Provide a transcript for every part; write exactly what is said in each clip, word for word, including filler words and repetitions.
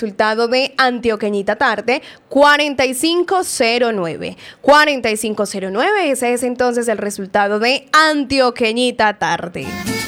resultado de Antioqueñita Tarde, cuarenta y cinco cero nueve. cuarenta y cinco cero nueve, ese es entonces el resultado de Antioqueñita Tarde.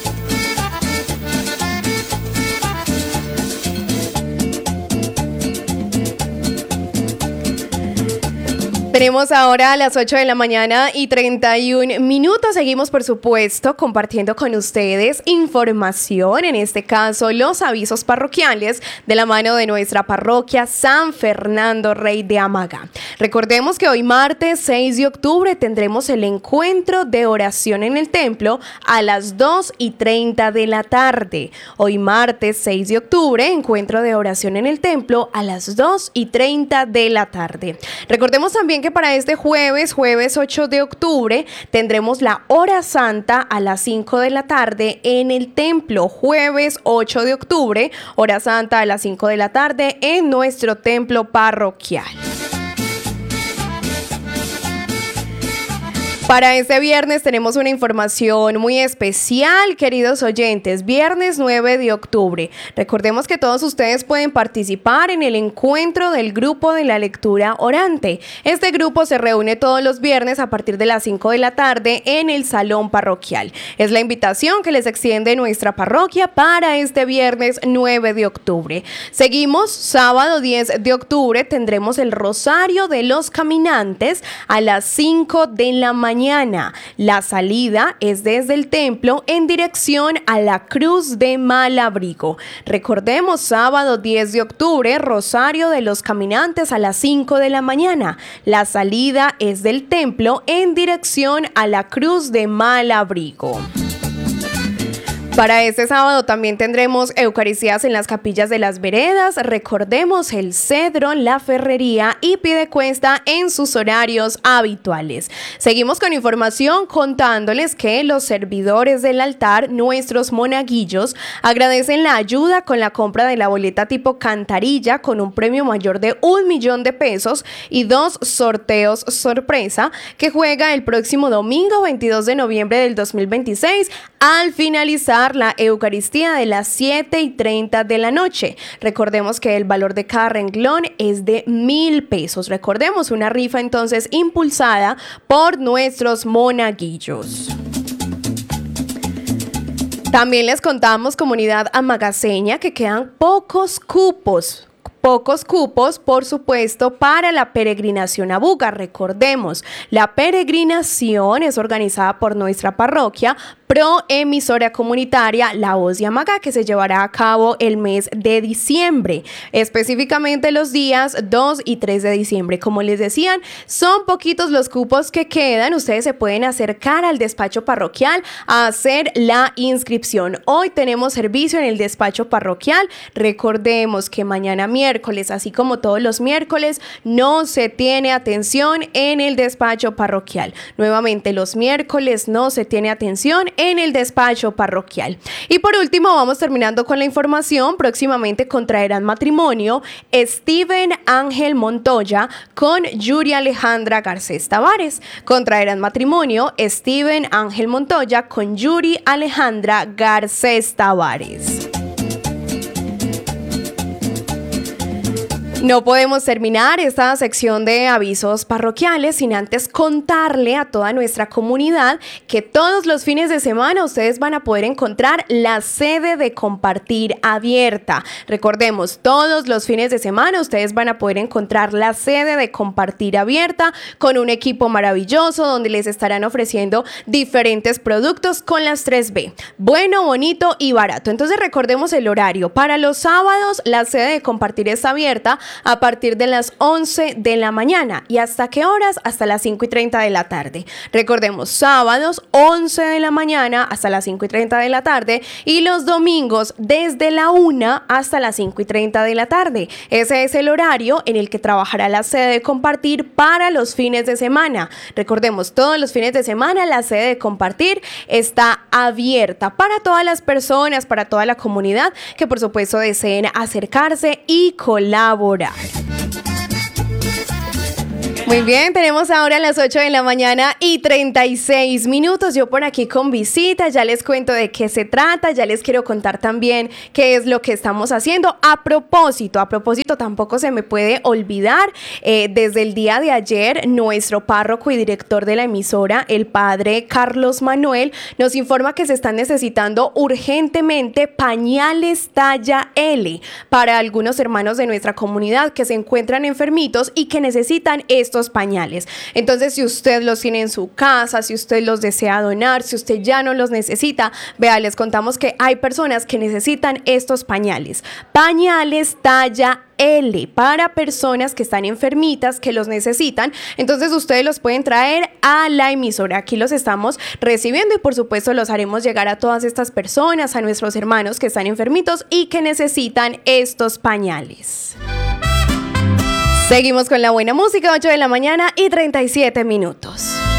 Tenemos ahora a las ocho de la mañana y treinta y un minutos. Seguimos, por supuesto, compartiendo con ustedes información, en este caso los avisos parroquiales de la mano de nuestra parroquia San Fernando Rey de Amaga. Recordemos que hoy martes seis de octubre tendremos el encuentro de oración en el templo a las dos y treinta de la tarde. Hoy martes seis de octubre, encuentro de oración en el templo a las dos y treinta de la tarde. Recordemos también que para este jueves, jueves ocho de octubre, tendremos la hora santa a las cinco de la tarde en el templo. Jueves ocho de octubre, hora santa a las cinco de la tarde en nuestro templo parroquial. Para este viernes tenemos una información muy especial, queridos oyentes. Viernes nueve de octubre. Recordemos que todos ustedes pueden participar en el encuentro del grupo de la lectura orante. Este grupo se reúne todos los viernes a partir de las cinco de la tarde en el salón parroquial. Es la invitación que les extiende nuestra parroquia para este viernes nueve de octubre. Seguimos, sábado diez de octubre tendremos el Rosario de los Caminantes a las cinco de la mañana. Mañana. La salida es desde el templo en dirección a la Cruz de Malabrigo. Recordemos, sábado diez de octubre, Rosario de los Caminantes a las cinco de la mañana. La salida es del templo en dirección a la Cruz de Malabrigo. Para este sábado también tendremos Eucaristías en las capillas de las veredas. Recordemos el Cedro, la Ferrería y Piedecuesta en sus horarios habituales. Seguimos con información contándoles que los servidores del altar, nuestros monaguillos, agradecen la ayuda con la compra de la boleta tipo cantarilla con un premio mayor de un millón de pesos y dos sorteos sorpresa que juega el próximo domingo veintidós de noviembre del dos mil veintiséis al finalizar la Eucaristía de las siete y treinta de la noche. Recordemos que el valor de cada renglón es de mil pesos. Recordemos, una rifa entonces impulsada por nuestros monaguillos. También les contamos, comunidad amagaseña, que quedan pocos cupos. Pocos cupos, por supuesto, para la peregrinación a Buga. Recordemos, la peregrinación es organizada por nuestra parroquia Pro Emisora Comunitaria La Voz de Amaga, que se llevará a cabo el mes de diciembre, específicamente los días dos y tres de diciembre. Como les decían, son poquitos los cupos que quedan. Ustedes se pueden acercar al despacho parroquial a hacer la inscripción. Hoy tenemos servicio en el despacho parroquial. Recordemos que mañana miércoles, así como todos los miércoles, no se tiene atención en el despacho parroquial. Nuevamente, los miércoles no se tiene atención en el despacho parroquial. Y por último, vamos terminando con la información. Próximamente contraerán matrimonio Steven Ángel Montoya con Yuri Alejandra Garcés Tavares. Contraerán matrimonio Steven Ángel Montoya con Yuri Alejandra Garcés Tavares. No podemos terminar esta sección de avisos parroquiales sin antes contarle a toda nuestra comunidad que todos los fines de semana ustedes van a poder encontrar la sede de Compartir abierta. Recordemos, todos los fines de semana ustedes van a poder encontrar la sede de Compartir abierta con un equipo maravilloso donde les estarán ofreciendo diferentes productos con las tres B: bueno, bonito y barato. Entonces recordemos el horario. Para los sábados la sede de Compartir está abierta a partir de las once de la mañana. ¿Y hasta qué horas? Hasta las cinco y treinta de la tarde. Recordemos, sábados once de la mañana hasta las cinco y treinta de la tarde y los domingos desde la una hasta las cinco y treinta de la tarde. Ese es el horario en el que trabajará la sede de Compartir para los fines de semana. Recordemos, todos los fines de semana la sede de Compartir está abierta para todas las personas, para toda la comunidad que por supuesto deseen acercarse y colaborar. Muy bien, tenemos ahora las ocho de la mañana y treinta y seis minutos. Yo por aquí con visita, ya les cuento de qué se trata, ya les quiero contar también qué es lo que estamos haciendo. A propósito, a propósito, tampoco se me puede olvidar, eh, desde el día de ayer, nuestro párroco y director de la emisora, el padre Carlos Manuel, nos informa que se están necesitando urgentemente pañales talla L para algunos hermanos de nuestra comunidad que se encuentran enfermitos y que necesitan estos pañales. Entonces, si usted los tiene en su casa, si usted los desea donar, si usted ya no los necesita, vea, les contamos que hay personas que necesitan estos pañales. Pañales talla L para personas que están enfermitas, que los necesitan. Entonces ustedes los pueden traer a la emisora. Aquí los estamos recibiendo y por supuesto los haremos llegar a todas estas personas, a nuestros hermanos que están enfermitos y que necesitan estos pañales. Seguimos con la buena música, ocho de la mañana y treinta y siete minutos.